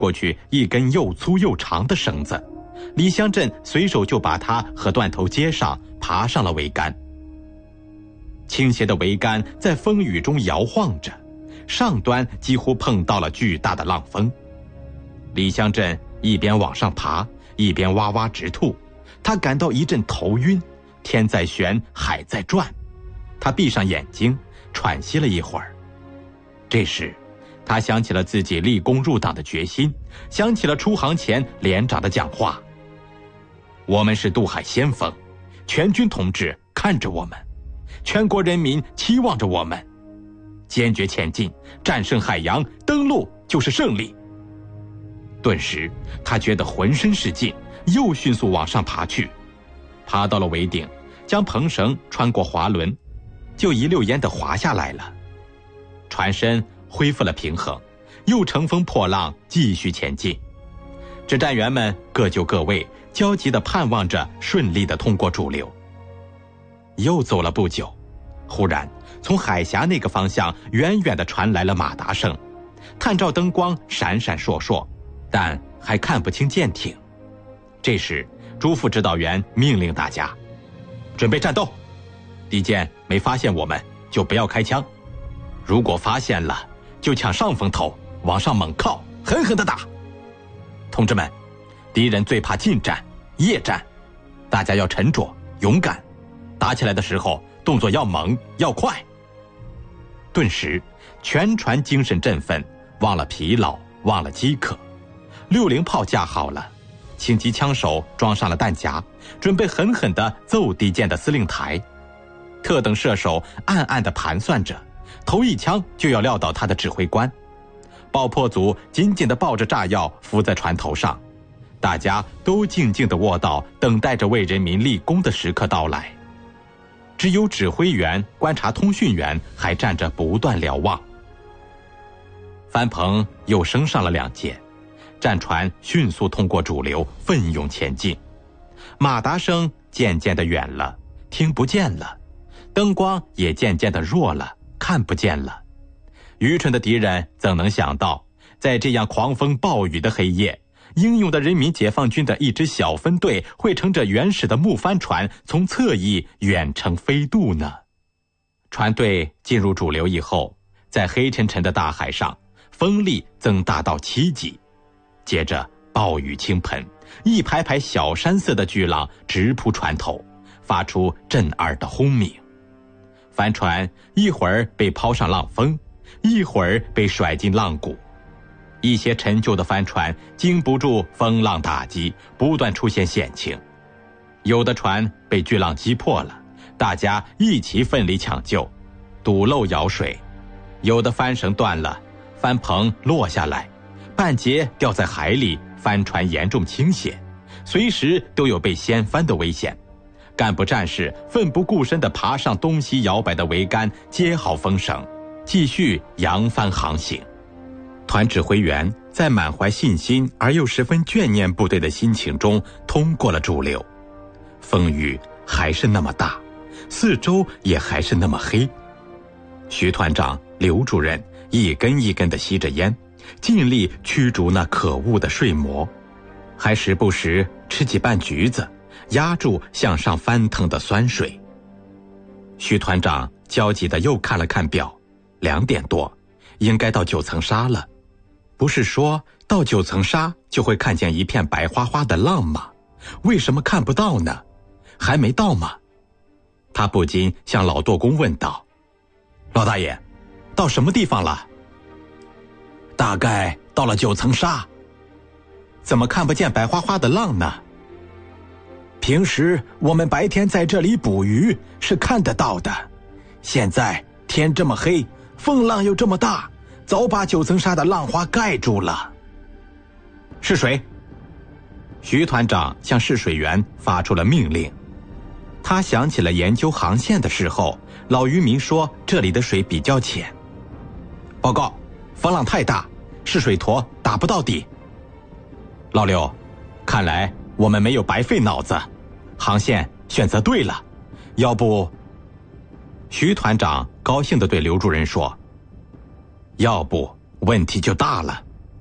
过去一根又粗又长的绳子，李香镇随手就把它和断头接上，爬上了桅杆。倾斜的桅杆在风雨中摇晃着，上端几乎碰到了巨大的浪峰。李香镇一边往上爬，一边哇哇直吐，他感到一阵头晕，天在旋，海在转。他闭上眼睛，喘息了一会儿。这时他想起了自己立功入党的决心，想起了出航前连长的讲话：我们是渡海先锋，全军同志看着我们，全国人民期望着我们，坚决前进，战胜海洋，登陆就是胜利。顿时他觉得浑身是劲，又迅速往上爬去，爬到了桅顶，将篷绳穿过滑轮，就一溜烟地滑下来了。船身恢复了平衡，又乘风破浪继续前进。指战员们各就各位，焦急地盼望着顺利地通过主流。又走了不久，忽然从海峡那个方向远远地传来了马达声，探照灯光闪闪烁烁，但还看不清舰艇。这时朱副指导员命令大家准备战斗，敌舰没发现我们就不要开枪，如果发现了就抢上风头，往上猛靠，狠狠地打。同志们，敌人最怕近战、夜战，大家要沉着勇敢，打起来的时候动作要猛要快。顿时全船精神振奋，忘了疲劳，忘了饥渴。60炮架好了，轻机枪手装上了弹夹，准备狠狠地揍敌舰的司令台。特等射手暗暗地盘算着，头一枪就要撂倒他的指挥官。爆破组紧紧地抱着炸药伏在船头上，大家都静静地卧倒，等待着为人民立功的时刻到来。只有指挥员、观察通讯员还站着不断瞭望。帆篷又升上了2节，战船迅速通过主流，奋勇前进。马达声渐渐地远了，听不见了，灯光也渐渐地弱了，看不见了。愚蠢的敌人怎能想到，在这样狂风暴雨的黑夜，英勇的人民解放军的一支小分队会乘着原始的木帆船从侧翼远程飞渡呢？船队进入主流以后，在黑沉沉的大海上，风力增大到7级。接着暴雨倾盆，一排排小山色的巨浪直扑船头，发出震耳的轰鸣。帆船一会儿被抛上浪峰，一会儿被甩进浪谷。一些陈旧的帆船经不住风浪打击，不断出现险情。有的船被巨浪击破了，大家一起奋力抢救，堵漏舀水。有的帆绳断了，帆篷落下来，半截掉在海里，帆船严重倾斜，随时都有被掀翻的危险。干部战士奋不顾身地爬上东西摇摆的桅杆，接好风绳，继续扬帆航行。团指挥员在满怀信心而又十分眷念部队的心情中通过了主流。风雨还是那么大，四周也还是那么黑。徐团长、刘主任一根一根地吸着烟，尽力驱逐那可恶的睡魔，还时不时吃几瓣橘子，压住向上翻腾的酸水。徐团长焦急地又看了看表，2点多，应该到9层沙了。不是说到9层沙就会看见一片白花花的浪吗？为什么看不到呢？还没到吗？他不禁向老舵工问道：老大爷，到什么地方了？大概到了9层沙。怎么看不见白花花的浪呢？平时我们白天在这里捕鱼是看得到的，现在天这么黑，风浪又这么大，早把9层沙的浪花盖住了。是谁？徐团长向试水员发出了命令。他想起了研究航线的时候，老渔民说这里的水比较浅。报告，风浪太大，试水坨打不到底。老刘，看来我们没有白费脑子，航线选择对了。要不……徐团长高兴地对刘主任说，要不问题就大了。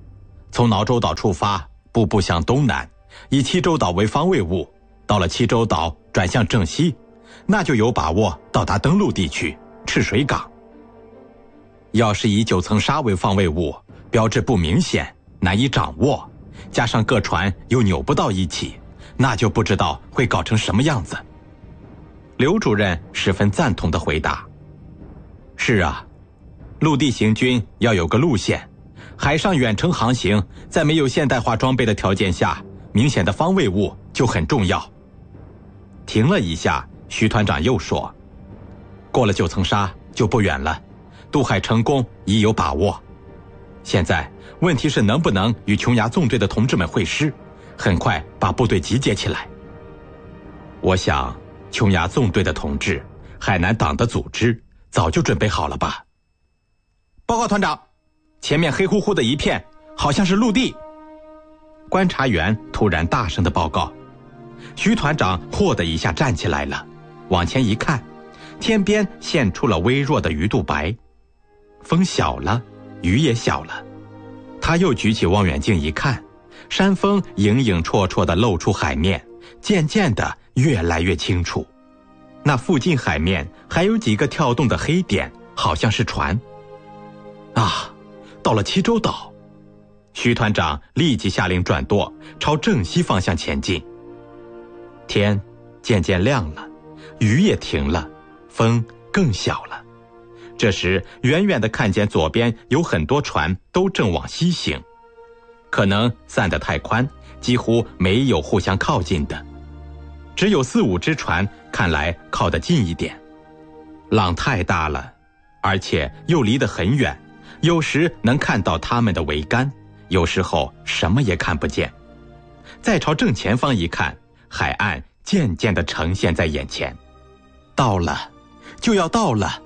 从挠洲岛出发，步步向东南，以七洲岛为方位物，到了七洲岛转向正西，那就有把握到达登陆地区赤水港。要是以9层沙为方位物，标志不明显，难以掌握，加上各船又扭不到一起，那就不知道会搞成什么样子。刘主任十分赞同地回答：是啊，陆地行军要有个路线，海上远程航行在没有现代化装备的条件下，明显的方位物就很重要。停了一下，徐团长又说：过了9层沙就不远了，渡海成功已有把握。现在问题是能不能与琼崖纵队的同志们会师，很快把部队集结起来。我想琼崖纵队的同志，海南党的组织早就准备好了吧。报告团长，前面黑乎乎的一片，好像是陆地。观察员突然大声地报告。徐团长嚯的一下站起来了，往前一看，天边现出了微弱的鱼肚白，风小了，雨也小了。他又举起望远镜一看，山峰影影绰绰地露出海面，渐渐地越来越清楚。那附近海面还有几个跳动的黑点，好像是船。啊，到了七洲岛。徐团长立即下令转舵，朝正西方向前进。天渐渐亮了，雨也停了，风更小了。这时远远地看见左边有很多船都正往西行，可能散得太宽，几乎没有互相靠近的，只有4、5只船看来靠得近一点。浪太大了，而且又离得很远，有时能看到他们的桅杆，有时候什么也看不见。再朝正前方一看，海岸渐渐地呈现在眼前。到了，就要到了。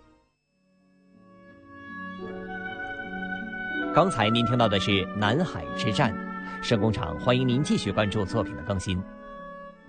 刚才您听到的是《南海之战》，声工厂欢迎您继续关注作品的更新。